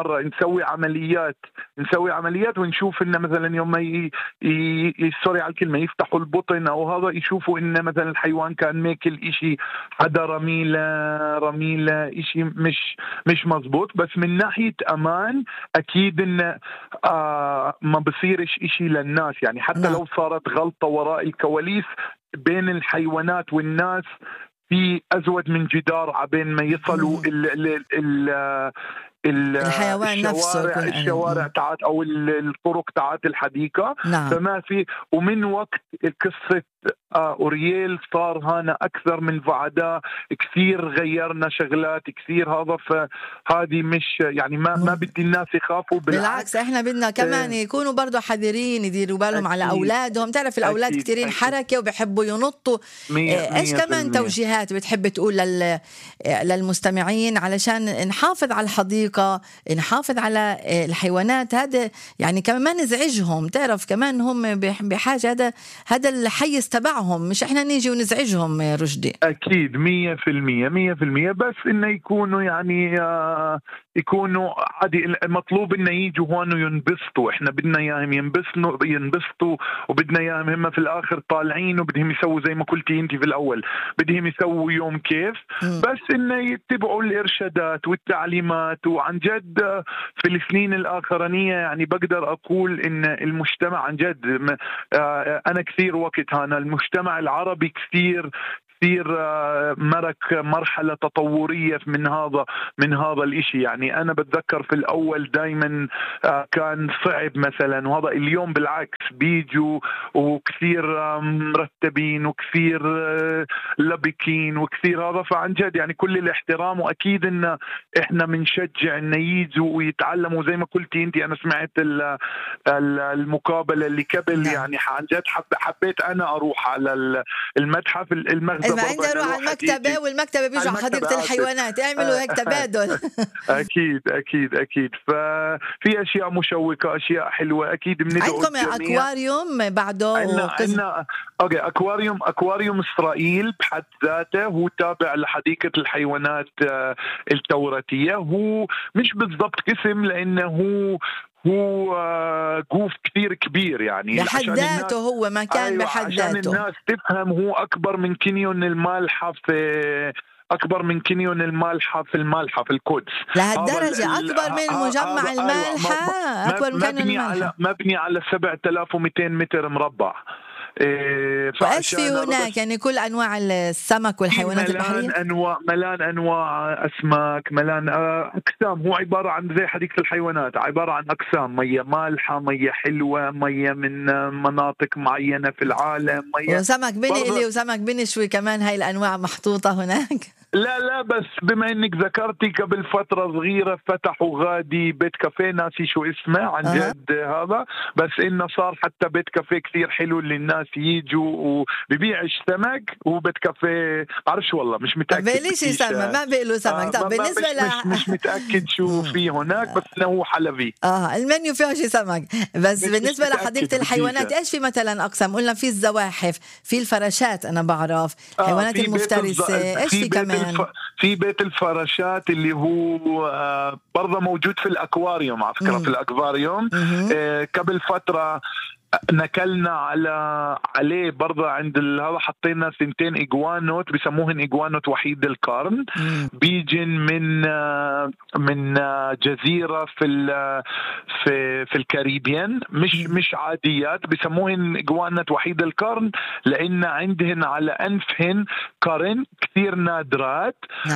مرة نسوي عمليات ونشوف إن مثلا يوم ما سوري على الكلمة يفتحوا البطن أو هذا يشوفوا إن مثلا الحيوان كان ماكل إشي حدا رميلة إشي مش مزبوط. بس من ناحية أمان أكيد إن ما بصيرش إشي للناس، يعني حتى لو صارت غلطة وراء الكواليس بين الحيوانات والناس في أزود من جدار عبين ما يصلوا الحيوان نفسه الشوارع تاعت أو الطرق تاعت الحديقة. نعم. فما في. ومن وقت قصة أورييل صار هنا أكثر من فعدا كثير غيرنا شغلات كثير هذا. فهذه مش يعني ما بدي الناس يخافوا، بالعكس احنا بدنا كمان يكونوا برضو حذرين، يديروا بالهم على أولادهم. تعرف الأولاد كثيرين حركة وبيحبوا ينطوا. ايش كمان توجيهات بتحب تقول للمستمعين علشان نحافظ على الحديقة، نحافظ على الحيوانات؟ هذا يعني كمان ما نزعجهم. تعرف كمان هم بحاجة هذا الحيز تبعهم، مش احنا نيجي ونزعجهم. رشدي اكيد 100%. بس انه يكونوا يعني يكونوا عادي. المطلوب انه ييجوا هون وينبسطوا. احنا بدنا اياهم ينبسطوا وبدنا اياهم هم في الاخر طالعين وبدهم يسووا زي ما قلتي انت في الاول، بدهم يسووا يوم كيف. بس انه يتبعوا الارشادات والتعليمات. وعن جد في السنين الاخرانيه يعني بقدر اقول ان المجتمع عن جد انا كثير وقت هنا المجتمع العربي كثير مرك مرحلة تطورية من هذا الاشي. يعني انا بتذكر في الاول دايما كان صعب مثلا، وهذا اليوم بالعكس بيجوا وكثير مرتبين وكثير لبكين وكثير هذا. فعن جد يعني كل الاحترام، واكيد ان احنا بنشجع ان يجوا ويتعلموا زي ما قلتي انت. انا سمعت المقابلة اللي قبل يعني عن جد حبيت انا اروح على المتحف المغزى. عندي اروح على المكتبة، والمكتبة بيجوا على حديقة الحيوانات يعملوا هيك تبادل. أكيد. ففي أشياء مشوقة، أشياء حلوة أكيد. عندكم أكواريوم بعده؟ عندنا أكواريوم إسرائيل بحد ذاته، هو تابع لحديقة الحيوانات التوراتية. هو مش بالضبط قسم لأنه هو جوف كثير كبير يعني بحد ذاته. هو مكان بحد ذاته. عشان الناس تفهم هو أكبر من كنيون المالحة في المالحة في القدس. لهالدرجة أكبر من مجمع المالحة؟ أكبر من كنيون المالحة. مبني على 7200 متر مربع. وإيش في هناك؟ يعني كل أنواع السمك والحيوانات البحرية؟ ملان أنواع أسماك، ملان أقسام. هو عبارة عن زي حديقة الحيوانات، عبارة عن أقسام: مية مالحة، مية حلوة، مية من مناطق معينة في العالم، مية وسمك بنقلي وسمك بنشوي كمان. هاي الأنواع محطوطة هناك؟ لا بس بما انك ذكرتي قبل فترة صغيرة فتحوا غادي بيت كافيه، ناسي شو اسمه عن جد هذا. بس انه صار حتى بيت كافيه كثير حلو للناس ييجوا وبيبيع سمك. وبيت كافيه بعرفش والله مش متأكد. بيليش سمك، ما بيقلوا سمك. طب بالنسبة مش متأكد شو فيه هناك، بس انه هو حلبي. المنيو فيه شي سمك. بس بالنسبة لحديقة الحيوانات ايش في مثلا اقسام؟ قلنا في الزواحف، في الفراشات، انا بعرف الحيوانات المفترسة. ايش في كمان؟ في بيت الفراشات اللي هو برضه موجود في الأكواريوم على فكرة. في الأكواريوم قبل فترة نكلنا عليه برضه عند هذا. حطينا 2 إجوانوت بيسموهن إجوانوت وحيد القرن. بيجن من جزيرة في الكاريبيان، مش عاديات. بيسموهن إجوانوت وحيد القرن لأن عندهن على أنفهن قرن كثير نادرات.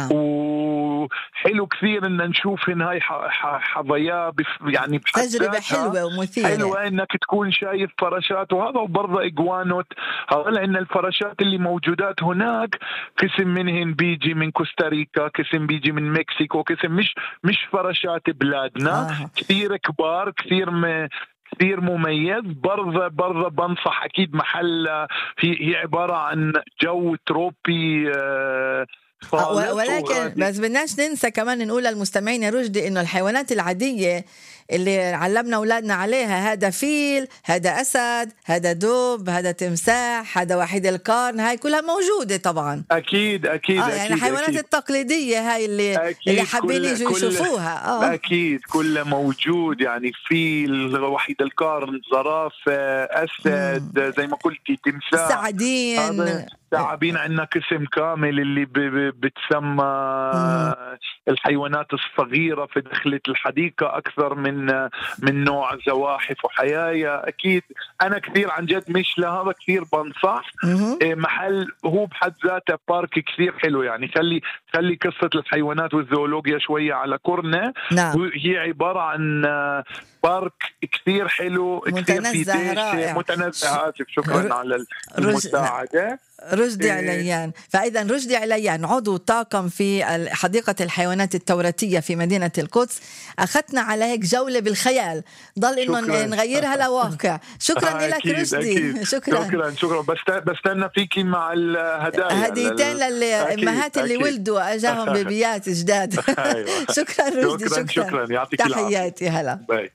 وحلو كثير إن نشوفهن. هاي حظايا يعني تجربة حلوة ومثيرة، حلوة إنك تكون شايف فراشات وهذا. وبرضه إجوانوت هذا، لأن الفراشات اللي موجودات هناك قسم منهن بيجي من كوستاريكا، قسم بيجي من مكسيكو، قسم مش فراشات بلادنا. كثير كبار، كثير مميز. برضه بنصح أكيد محل. هي عبارة عن جو تروبي ولكن بس بدناش ننسى كمان نقول للمستمعين يا رشدي إنه الحيوانات العادية اللي علمنا أولادنا عليها، هذا فيل، هذا أسد، هذا دب، هذا تمساح، هذا وحيد القرن، هاي كلها موجودة طبعا. أكيد يعني الحيوانات التقليدية هاي اللي حابين يجوا يشوفوها. أكيد كلها موجود، يعني فيل، وحيد القرن، زرافة، أسد، زي ما قلتي تمساح، ثعابين. عندنا قسم كامل اللي بتسمى الحيوانات الصغيرة في دخلة الحديقة، أكثر من نوع زواحف وحيايا. أكيد أنا كثير عن جد مش لهذا كثير بنصح. محل هو بحد ذاته بارك كثير حلو، يعني خلي قصة الحيوانات والزولوجيا شوية على كورنة. هي عبارة عن بارك كثير حلو، كثير في متنزه. آسف، شكرا على المساعدة. رشدي عليان. فإذا رشدي عليان عضو طاقم في حديقة الحيوانات التوراتية في مدينة القدس، أخذنا على هيك جولة بالخيال، ضل إنه نغيرها لواقع. شكرا لك رشدي. شكرا. بستنى فيكي مع الهدايا، هديتين للأمهات اللي ولدوا أجاهم بيبيات جداد. شكرا رشدي. شكرا. يعطيك العافية. تحياتي. هلا. باي.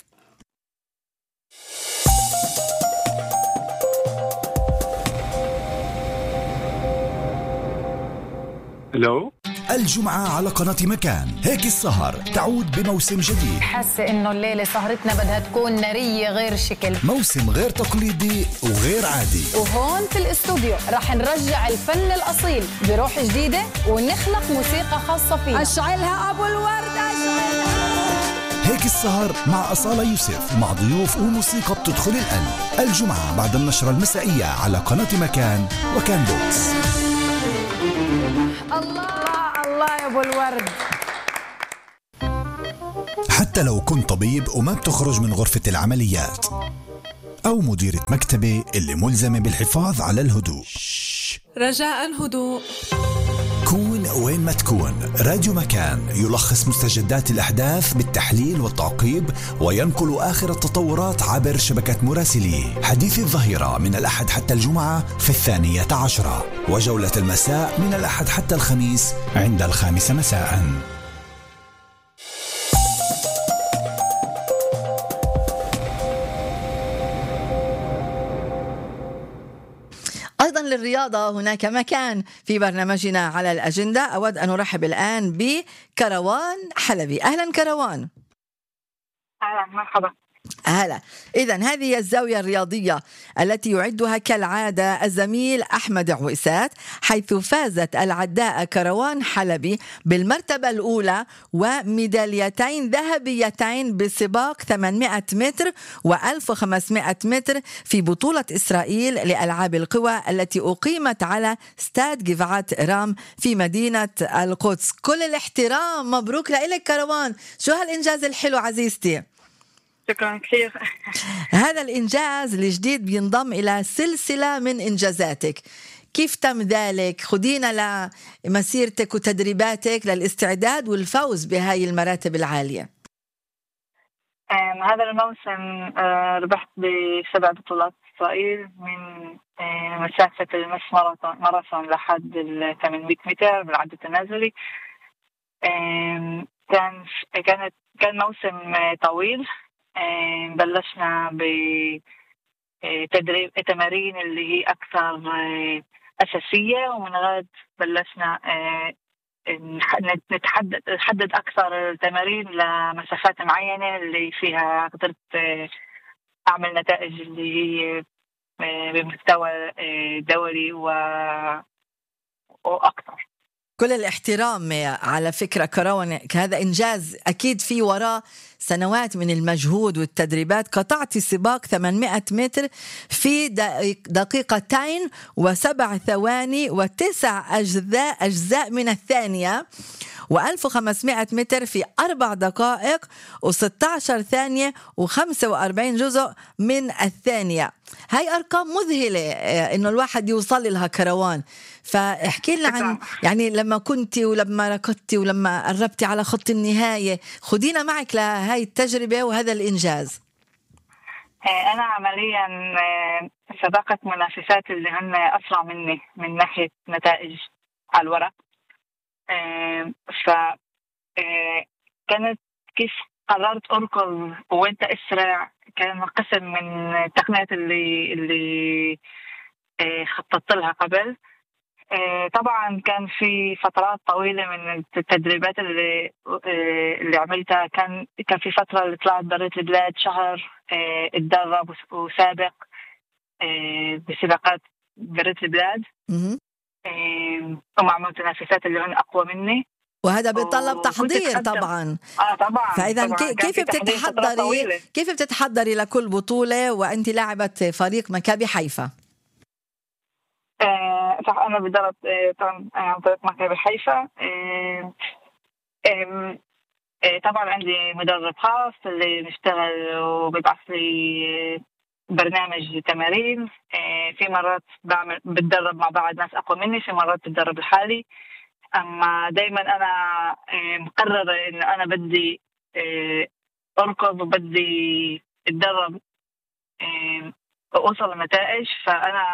هلو. الجمعة على قناة مكان، هيك السهر تعود بموسم جديد. حاسة إنه الليلة سهرتنا بدها تكون نارية غير شكل، موسم غير تقليدي وغير عادي. وهون في الاستوديو رح نرجع الفن الأصيل بروح جديدة ونخلق موسيقى خاصة فينا. أشعلها أبو الورد، أشعلها. هيك السهر مع أصالة يوسف، مع ضيوف وموسيقى بتدخل القلب. الجمعة بعد النشرة المسائية على قناة مكان وكان بوكس. الله يا أبو الورد. حتى لو كنت طبيب وما بتخرج من غرفة العمليات، أو مديرة مكتبة اللي ملزمة بالحفاظ على الهدوء، رجاء هدوء. كون وين ما تكون، راديو مكان يلخص مستجدات الأحداث بالتحليل والتعقيب، وينقل آخر التطورات عبر شبكة مراسليه. حديث الظهيرة من الأحد حتى الجمعة في 12:10، وجولة المساء من الأحد حتى الخميس عند 5 مساء. أيضا للرياضة هناك مكان في برنامجنا على الأجندة. أود أن أرحب الآن بكروان حلبي. أهلا كروان. أهلا، مرحبا. هلا. إذن هذه الزاوية الرياضية التي يعدها كالعادة الزميل أحمد عويسات، حيث فازت العداء كروان حلبي بالمرتبة الأولى وميداليتين ذهبيتين بسباق 800 متر و1500 متر في بطولة إسرائيل لألعاب القوى التي أقيمت على ستاد جيفعات رام في مدينة القدس. كل الاحترام، مبروك لك كروان. شو هالإنجاز الحلو عزيزتي؟ شكرا كثير. هذا الإنجاز الجديد بينضم إلى سلسلة من إنجازاتك. كيف تم ذلك؟ خدينا لمسيرتك وتدريباتك للاستعداد والفوز بهاي المراتب العالية. هذا الموسم ربحت ب7 بطولات إسرائيل، من مسافة المس ماراثون لحد 800 متر بالعد التنازلي. كان موسم طويل. بلشنا بتدريب تمارين اللي هي أكثر أساسية، ومن غد بلشنا نحدد أكثر التمارين لمسافات معينة اللي فيها قدرت أعمل نتائج اللي هي بمستوى دولي وأكثر. كل الاحترام على فكرة كروان، هذا إنجاز أكيد في وراء سنوات من المجهود والتدريبات. قطعت سباق 800 متر في 2 و7 ثواني و9 أجزاء من الثانية، و1500 متر في 4 دقائق و16 ثانية و45 جزء من الثانية. هاي أرقام مذهلة إنه الواحد يوصل لها كروان. فاحكي لنا عن يعني لما كنتي ولما ركضتي ولما قربتي على خط النهاية، خدينا معك لهاي التجربة وهذا الإنجاز. أنا عمليا سبقت منافسات اللي هن أسرع مني من ناحية نتائج على الورق. ف كانت كيف قررت أركض وأنت أسرع، كان قسم من التقنيات اللي خططت لها قبل. طبعا كان في فترات طويلة من التدريبات اللي عملتها. كان في فترة اللي طلعت بريت البلاد شهر اتدرب وسابق بسباقات بريت البلاد ومع متنافسات اللي هن أقوى مني، وهذا بيتطلب تحضير طبعا. طبعا. فإذا كيف بتتحضري لكل بطولة وأنت لاعبة فريق مكابي حيفا؟ صح، أنا بدرب عن طريق مكابي حيفا. طبعا عندي مدرب خاص اللي نشتغل وبيبعث لي برنامج تمارين. في مرات بتدرب مع بعض ناس أقوى مني، في مرات بتدرب لحالي. أما دايما أنا مقررة إن أنا بدي أركض وبدي أتدرب وأوصل لنتائج. فأنا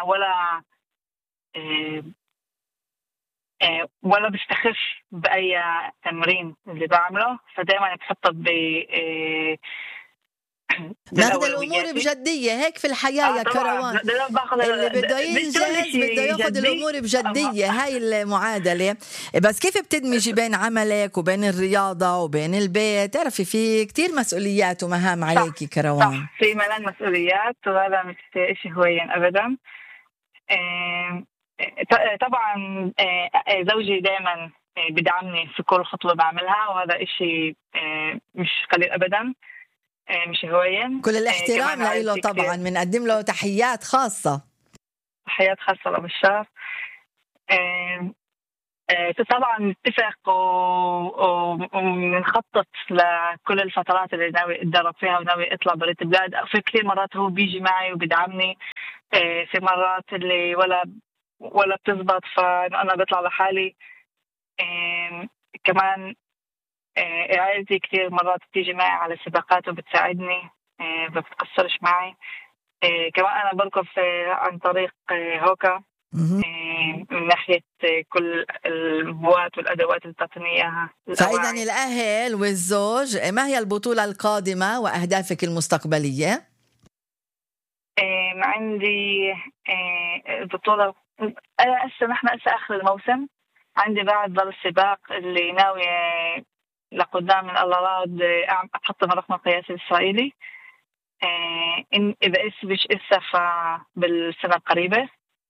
ولا بستخف بأي تمرين اللي بعمله، فدايما بحطه ناخذ الأمور بجدية هيك في الحياة يا كروان. اللي بده ينجز بده ياخذ الأمور بجدية. هاي المعادلة. بس كيف بتدمجي بين عملك وبين الرياضة وبين البيت؟ تعرفي في كتير مسؤوليات ومهام عليكي كروان. صح، في ملان مسؤوليات وهذا مش إشي هوين أبدا. طبعا زوجي دائما بدعمني في كل خطوة بعملها، وهذا إشي مش قليل أبدا، مش هوين. كل الاحترام له طبعا، بنقدم له تحيات خاصة. تحيات خاصة لبشار. طبعا نتفق ونخطط لكل الفترات اللي ناوي اتدرب فيها وناوي اطلع بريت البلاد. في كثير مرات هو بيجي معي وبيدعمني، في مرات اللي ولا بتزبط فأنا بطلع لحالي. كمان عائلتي كثير مرات بتيجي معي على سباقات وبتساعدني، ما بتقصرش معي. كمان أنا بركض عن طريق هوكا من ناحية كل المواد والأدوات اللي تعطيني إياها. فإذا الأهل والزوج، ما هي البطولة القادمة وأهدافك المستقبلية؟ عندي البطولة نحن آخر الموسم. عندي بعد ضل السباق اللي ناوي لقدام من الله راد أحط الرقم القياسي الإسرائيلي. إن إذا مش بالسنة القريبة،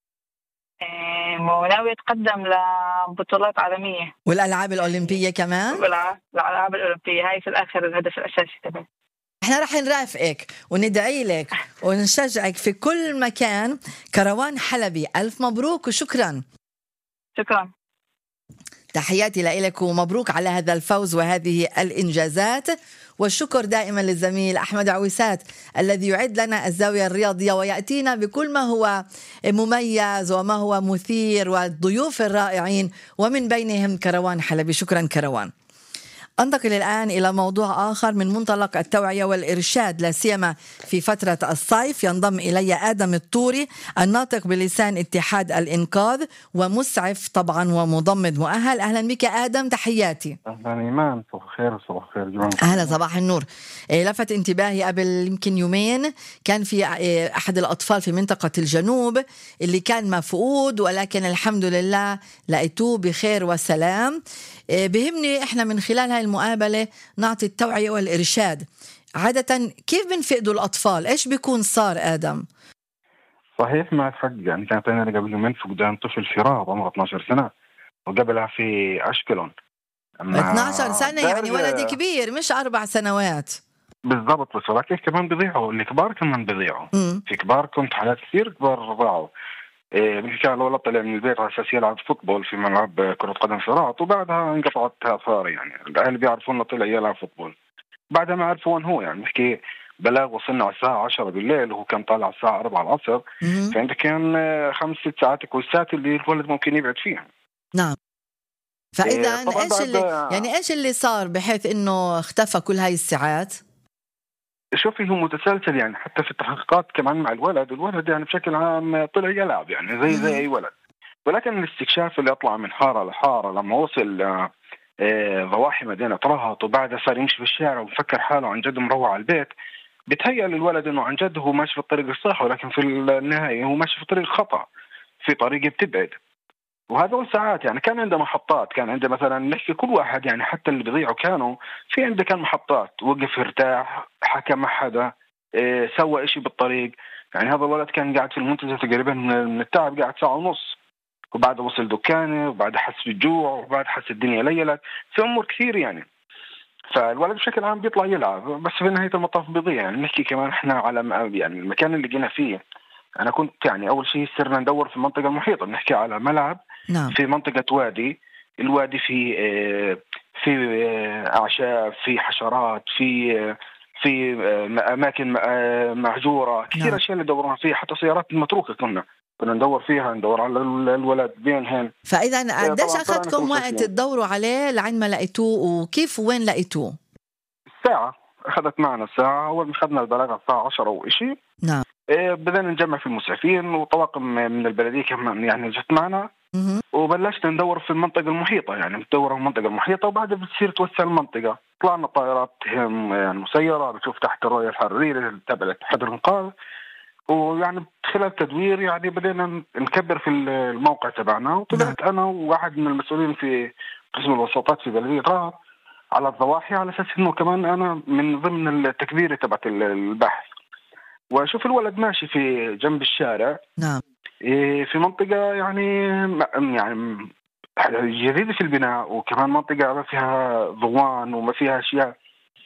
وناوي أتقدم لبطولات عالمية والألعاب الأولمبية كمان. والألعاب الأولمبية هاي في الآخر الهدف الأساسي تبعي. احنا رح نرافقك وندعي لك ونشجعك في كل مكان. كروان حلبي، ألف مبروك وشكرا. شكرا، تحياتي لك ومبروك على هذا الفوز وهذه الإنجازات. والشكر دائما للزميل أحمد عويسات الذي يعد لنا الزاوية الرياضية ويأتينا بكل ما هو مميز وما هو مثير والضيوف الرائعين ومن بينهم كروان حلبي. شكرا كروان. أنتقل الآن إلى موضوع آخر من منطلق التوعية والإرشاد، لا سيما في فترة الصيف. ينضم إلي آدم الطوري الناطق بلسان اتحاد الإنقاذ ومسعف طبعا ومضمد مؤهل. أهلا بك آدم، تحياتي. أهلا إيمان، صباح الخير. صباح الخير جماعة. أهلا، صباح النور. لفت انتباهي قبل يمكن يومين كان في أحد الأطفال في منطقة الجنوب اللي كان مفقود، ولكن الحمد لله لقيتوه بخير وسلام. بهمني إحنا من خلال هاي المقابلة نعطي التوعية والإرشاد. عادة كيف بنفقدوا الأطفال؟ إيش بيكون صار آدم؟ صحيح معك حق. يعني كانت أنا قبل يومين فقدان طفل في راب عمره 12 سنة، وقبلها في أشكلون 12 سنة، يعني ولد كبير مش 4 سنوات بالضبط. بس ولكن كمان بيضيعوا، الكبار كمان بيضيعوا. في كبار كنت حالات كثير كبار ضاعوا. كان الولد طلع من البيت على أساس يلعب فوتبول في ملعب كرة قدم شراط، وبعدها انقطعت آثار. يعني الأهل بيعرفوا إنه طلع يلعب فوتبول، بعدها ما عرفوا وين هو. يعني نحكي بلاغ وصلنا على الساعة 10 بالليل وهو كان طالع الساعة 4 العصر. فأنت كان 5-6 ساعات كويسات اللي الولد ممكن يبعد فيها. نعم. فإذا إيش اللي صار بحيث إنه اختفى كل هاي الساعات؟ شوفي هو متسلسل. يعني حتى في التحقيقات كمان مع الولد يعني بشكل عام طلع يلعب يعني زي أي ولد. ولكن الاستكشاف اللي أطلع من حارة لحارة لما وصل ضواحي مدينة رهط وبعدها صار يمشي في الشارع وفكر حاله عن جد مروع على البيت، بتهيأ للولد إنه عن جد هو ماشي في الطريق الصح، ولكن في النهاية هو ماشي في طريق خطأ، في طريق بتبعد. وهذول ساعات يعني كان عنده محطات، كان عنده مثلا نحكي كل واحد يعني حتى اللي بيضيعوا كانوا في عنده كان محطات، وقف ارتاح حكى مع حدا سوى إشي بالطريق. يعني هذا الولد كان قاعد في المنتزه تقريبا من التعب قاعد ساعة ونص، وبعد وصل دكانه وبعد حس بالجوع وبعد حس الدنيا ليلت في أمور كثير يعني. فالولد بشكل عام بيطلع يلعب بس في نهاية المطاف بيضيع. يعني نحكي كمان احنا على يعني المكان اللي جينا فيه، أنا كنت يعني أول شيء صرنا ندور في المنطقة المحيطة، بنحكي على ملعب في منطقة وادي، الوادي في أعشاب، في حشرات، في أماكن مهجورة، كثير أشياء اللي دورنا فيها، حتى سيارات المتروكة كنا ندور فيها، ندور على الولد بينهن. فإذا قديش أخذكم وقت تدوروا عليه لعند ما لقيتوه، وكيف وين لقيتوه؟ ساعة أخذت معنا ساعة. أول ما أخذنا البلاغة الساعة 10 أو إشي، نعم، بدأنا نجمع في المسعفين وطواقم من البلدية كمان يعني جت معنا، وبلشنا ندور في المنطقة المحيطة، يعني بتدور في المنطقة المحيطة وبعدها بتصير توسع المنطقة. طلعنا طائرات يعني مسيرة بتشوف تحت الرؤية الحرارية اللي تبع الاتحاد الإنقاذ، ويعني خلال تدوير يعني بدينا نكبر في الموقع تبعنا، وطلعت أنا وواحد من المسؤولين في قسم الوساطات في بلدية رهط على الضواحي، على أساس إنه كمان أنا من ضمن التكبيرة تبعت البحث. وأشوف الولد ماشي في جنب الشارع، نعم، في منطقة يعني جديدة في البناء، وكمان منطقة ما فيها ضوان وما فيها أشياء.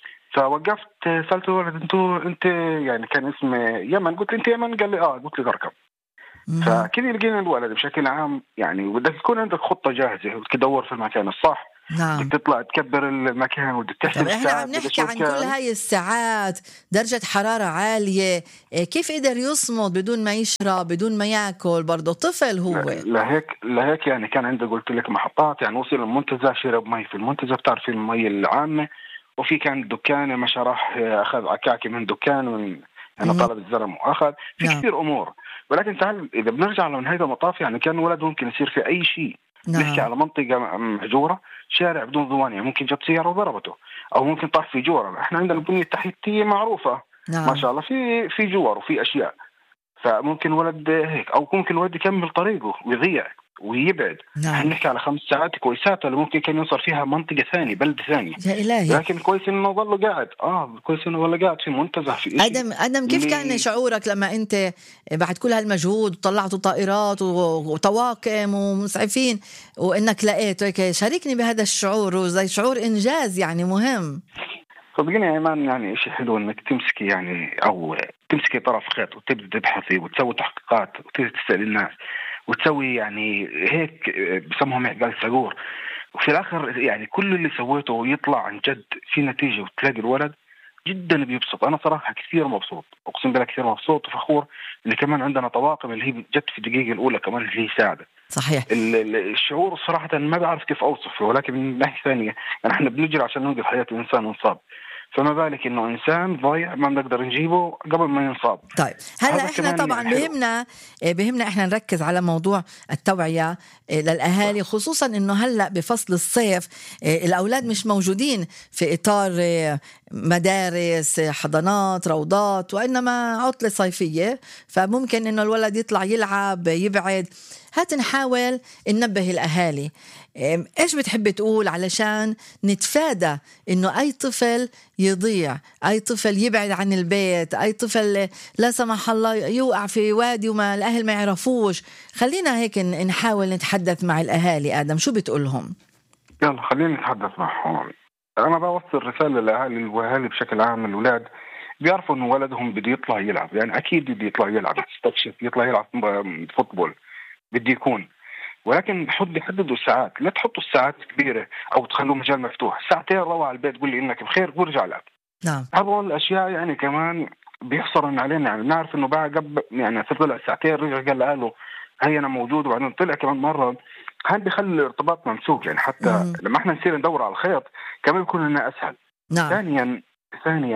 فوقفت سألت الولد أنت يعني كان اسمه يمن، قلت أنت يمن؟ قال لي قلت لي اركب. فكذا لقينا الولد بشكل عام يعني بدك يكون عندك خطة جاهزة وتدور في المكان الصح. نعم، بدك تطلع تكبر المكان وبدك تحسب الساعات. احنا عم نحكي عن كل هاي الساعات، درجة حرارة عالية، كيف قدر يصمد بدون ما يشرب بدون ما ياكل؟ برضه طفل هو. لهيك يعني كان عنده قلت لك محطات، يعني وصل المنتزه شرب مي في المنتزه، بتعرفي المي العامة، وفي كان دكانه مشى راح اخذ عكاكي من دكان من انا طلب الزلم واخذ في كثير امور. ولكن تعال اذا بنرجع لنهاية المطاف يعني كان الولد ممكن يصير في اي شيء. نحكي على منطقة مهجورة، شارع بدون ضوان، يعني ممكن جت سيارة وضربته، او ممكن طاح في جورة. احنا عندنا البنية التحتية معروفة ما شاء الله في جوار وفي اشياء، فممكن ولد هيك، او ممكن الولد يكمل طريقه ويضيع ويبعد. نحن نحكي على 5 ساعات كويسات اللي ممكن كان يوصل فيها منطقة ثانية، بلد ثاني. يا إلهي. لكن كويس إنه ظل قاعد كويس إنه ظل قاعد في منتزه في إشي. أدم كيف كان شعورك لما أنت بعد كل هالمجهود طلعتوا طائرات وطواقم ومسعفين وإنك لقيت هيك؟ شاركني بهذا الشعور، وزي شعور إنجاز يعني مهم. صدقيني يا إيمان، يعني إشي حلو إنك تمسكي يعني أو تمسكي طرف خيط وتبدأ تبحثي وتسوي تحقيقات وتسأل الناس وتسوي يعني هيك بسمهم عقال صقور، وفي الآخر يعني كل اللي سويته يطلع عن جد في نتيجة وتلاقي الولد جدا بيبسط. أنا صراحة كثير مبسوط، أقسم بالله كثير مبسوط وفخور اللي كمان عندنا طواقم اللي هي جت في الدقيقة الأولى كمان اللي هي ساعدة. صحيح. الشعور صراحة ما بعرف كيف أوصفه، ولكن من ناحية ثانية يعني إحنا بنجري عشان ننقذ حياة الإنسان ونصاب، فما بالك إنه إنسان ضايع ما بنقدر نجيبه قبل ما ينصاب. طيب هلا إحنا طبعا بهمنا إحنا نركز على موضوع التوعية للأهالي، خصوصا إنه هلا بفصل الصيف الأولاد مش موجودين في إطار مدارس، حضانات، روضات، وإنما عطلة صيفية، فممكن إنه الولد يطلع يلعب يبعد. هات نحاول ننبه الأهالي. إيش بتحب تقول علشان نتفادى إنه أي طفل يضيع، أي طفل يبعد عن البيت، أي طفل لا سمح الله يوقع في وادي وما الأهل ما يعرفوش؟ خلينا هيك نحاول نتحدث مع الأهالي. آدم شو بتقولهم؟ يلا خلينا نتحدث معهم. أنا بوصل رسالة للأهالي والأهالي بشكل عام. الأولاد بيعرفوا إنه ولدهم بده يطلع يلعب، يعني أكيد بده يطلع يلعب، يستكشف، يطلع يلعب فوتبول، بده يكون، ولكن حددوا الساعات. لا تحطوا الساعات كبيرة أو تخلوا مجال مفتوح. ساعتين روح على البيت قول لي إنك بخير وارجع لعب. نعم. هذول الأشياء يعني كمان بيحصرن علينا، يعني نعرف إنه بعد قبل يعني طلع ساعتين رجع قال له هي أنا موجود، وبعدين طلع كمان مرة. هل بيخلي الارتباط ممسوك، يعني حتى لما احنا نصير ندور على الخيط كمان يكون لنا أسهل. نعم. ثانيا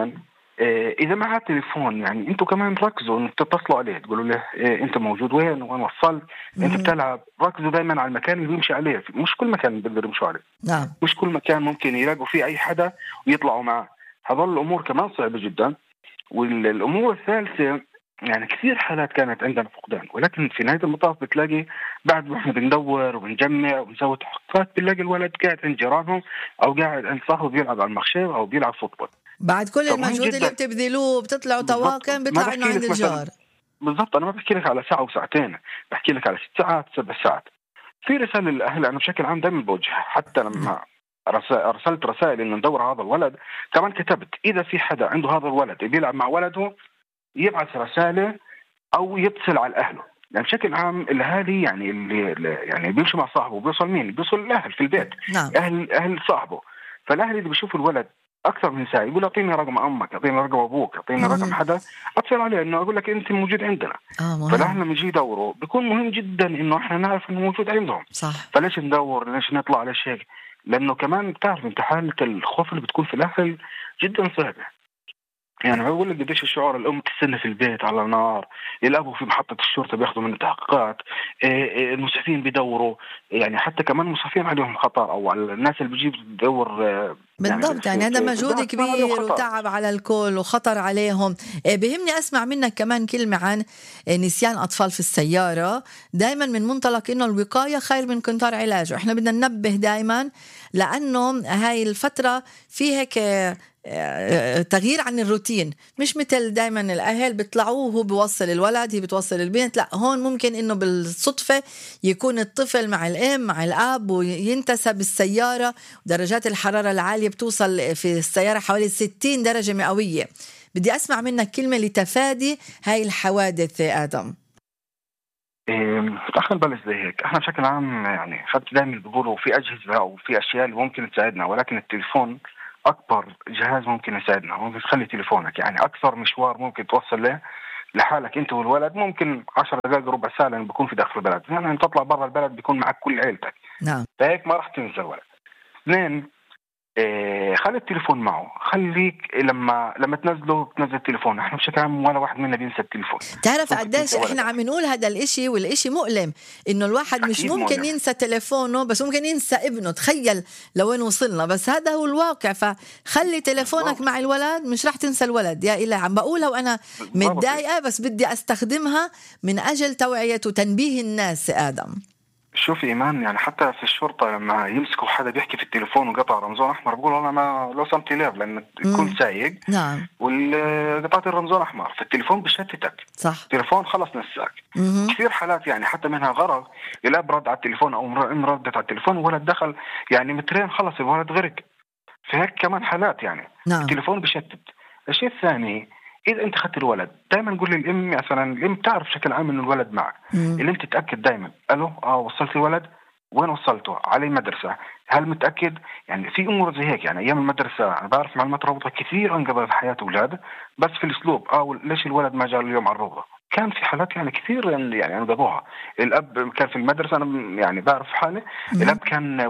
اذا معاه تليفون يعني انتم كمان ركزوا انك تتصلوا عليه، تقولوا له انت موجود وين وصلت، انت بتلعب. ركزوا دائما على المكان اللي بيمشي عليه، مش كل مكان بيقدروا يمشوا عليه. نعم. مش كل مكان ممكن يلاقوا فيه اي حدا ويطلعوا معه. هذول الامور كمان صعبه جدا. والامور الثالثه يعني كثير حالات كانت عندنا فقدان، ولكن في نهايه المطاف بتلاقي بعد ما احنا بندور وبنجمع وبنسوي تحقيقات بنلاقي الولد قاعد عند جيرانهم او قاعد عند صاحبه بيلعب على المخشب او بيلعب فوتبول. بعد كل المجهود اللي بتبذلوه بتطلعوا طواقم بيطلع انه عند الجار. بالضبط. انا ما بحكي لك على ساعه وساعتين، بحكي لك على 6 ساعات 7 ساعات. في رساله للاهل انا بشكل عام دائما بوجهها، حتى لما ارسلت رسائل انه ندور هذا الولد، كمان كتبت اذا في حدا عنده هذا الولد بيلعب مع ولده يبعث رساله او يتصل على اهله. يعني بشكل عام الاهالي يعني اللي يعني بيمشي مع صاحبه بيوصل مين؟ بيوصل الاهل في البيت. نعم. اهل صاحبه. فالاهل اللي بيشوفوا الولد اكثر من ساعه يقول اعطيني رقم امك، اعطيني رقم ابوك، اعطيني رقم حدا اتصل عليه انه اقول لك انت موجود عندنا. فالاهل لما يجي يدوروا بيكون مهم جدا انه احنا نعرف انه موجود عندهم. صح. فليش ندور؟ ليش نطلع على شيء؟ لانه كمان بتعرف انت حاله الخوف اللي بتكون في الاهل جدا صعبه. يعني بقول لك قديش الشعور، الام تستنى في البيت على نار، الابو في محطه الشرطه بياخذوا منه تحقيقات، المسعفين بيدوروا، يعني حتى كمان المسعفين عليهم خطر، او على الناس اللي بيجيب تدور. بالضبط. يعني هذا مجهود كبير وتعب على الكل وخطر عليهم. بهمني اسمع منك كمان كلمه عن نسيان اطفال في السياره، دائما من منطلق انه الوقايه خير من كنتار علاج، واحنا بدنا ننبه دائما لانه هاي الفتره في هيك تغيير عن الروتين، مش مثل دايما الاهل بيطلعوه هو بيوصل الولد هي بتوصل البنت، لا هون ممكن انه بالصدفه يكون الطفل مع الام مع الاب وينتسب السياره، ودرجات الحراره العاليه بتوصل في السياره حوالي 60 درجه مئويه. بدي اسمع منك كلمه لتفادي هاي الحوادث ادم. دخل بلش زي هيك. احنا بشكل عام يعني خدت دائما بيقولوا في اجهزه او في اشياء اللي ممكن تساعدنا، ولكن التليفون اكبر جهاز ممكن يساعدنا. ممكن تخلي تليفونك يعني اكثر مشوار ممكن توصل له لحالك انت والولد، ممكن 10 دقائق ربع ساعه لانه بيكون في داخل البلد. يعني تطلع برا البلد بيكون معك كل عيلتك. نعم. فهيك ما راح تنسى الولد. 2 خلي التليفون معه، خليك لما تنزل التليفون. احنا بشكل عام ولا واحد منا بينسى التليفون. تعرف قديش احنا عم نقول هذا الاشي، والاشي مؤلم انه الواحد مش ممكن مؤلم. ينسى تليفونه، بس ممكن ينسى ابنه. تخيل لوين وصلنا، بس هذا هو الواقع. فخلي تليفونك مع الولد، مش راح تنسى الولد. يا إلهي عم بقولها وانا متضايقه، بس بدي استخدمها من اجل توعية وتنبيه الناس. ادم شوفي إيمان، يعني حتى في الشرطة لما يمسكوا حدا بيحكي في التليفون وقطع رمزون أحمر بقولوا أنا ما لو سمت ليه، لأن تكون سايق. نعم. والقطعة الرمزون أحمر في التليفون بشتتك. صح. التليفون خلص نساك. كثير حالات يعني حتى منها غرق، الأب رد على التليفون أو أم ردت على التليفون والولد دخل يعني مترين خلص الولد غرق. في هيك كمان حالات يعني. نعم. التليفون بشتت. الشيء الثاني، إذا أنت خدت الولد دائما قول للأم، مثلا الأم تعرف بشكل عام إنه الولد معك. الأم تتأكد دائما، ألو وصلت الولد؟ وين وصلته؟ على المدرسة؟ هل متأكد؟ يعني في أمور زي هيك. يعني أيام المدرسة أنا بعرف معلومات روضة كثير أنقذت حياة أولاد، بس في الأسلوب ليش الولد ما جاء اليوم على الروضة؟ كان في حالات يعني كثير يعني أنقذوها. الأب كان في المدرسة، أنا يعني بعرف حالة الأب كان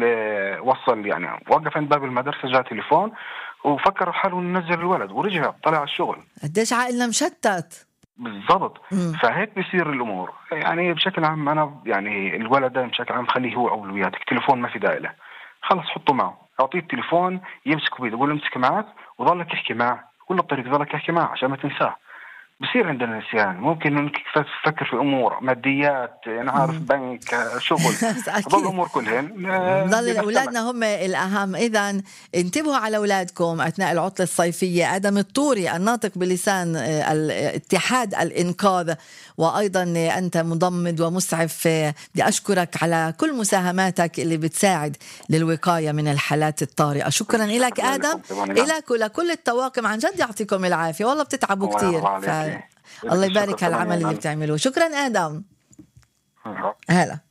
وصل يعني وقف عند باب المدرسة، جاء تليفون وفكر حاله ننزل الولد ورجع طلع على الشغل. قديش عائلنا مشتت. بالضبط. فهيك بيصير الأمور. يعني بشكل عام أنا يعني الولد بشكل عام خليه هو أولوياتك. التليفون ما في داعي له، خلص حطه معه، أعطيه التليفون يمسكه بيده، قول امسك معك وظلك يحكي معه كل الطريق، ظلك يحكي معه عشان ما تنساه. بصير عندنا نسيان، ممكن انك تفكر في امور ماديات، انا عارف بنك شغل هذول الامور كلهن ضل اولادنا هم الاهم. اذا انتبهوا على اولادكم اثناء العطله الصيفيه. ادم الطوري الناطق بلسان الاتحاد الانقاذ، وايضا انت مضمد ومسعف، بدي اشكرك على كل مساهماتك اللي بتساعد للوقايه من الحالات الطارئه. شكرا لك ادم، لك ولكل الطواقم. عن جد يعطيكم العافيه، والله بتتعبوا كثير. الله يبارك على العمل اللي بتعملوه. شكرا آدم. هلا.